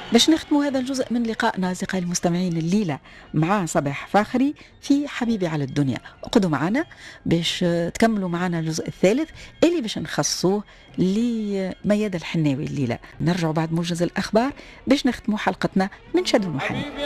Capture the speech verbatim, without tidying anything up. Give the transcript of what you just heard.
باش نختموا هذا الجزء من لقائنا أصدقائي المستمعين الليلة مع صباح فاخري في حبيبي على الدنيا. اقعدوا معنا باش تكملوا معنا الجزء الثالث اللي باش نخصوه لميادة الحناوي الليلة. نرجعوا بعد موجز الأخبار باش نختموا حلقتنا من شد وحنين.